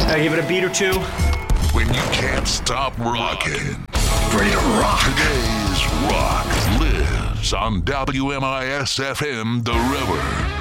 I give it a beat or two. When you can't stop rocking. Ready to rock. Today's Rock lives on WMIS FM The River.